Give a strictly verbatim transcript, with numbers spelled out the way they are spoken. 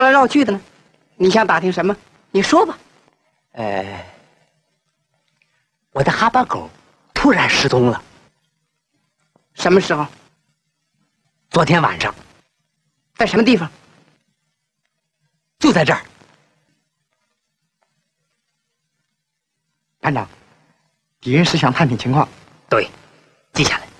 绕来绕去的呢？你想打听什么？你说吧。 呃，我的哈巴狗突然失踪了。 什么时候？ 昨天晚上。 在什么地方？ 就在这儿。 班长，敌人是想探听情况。 对，记下来。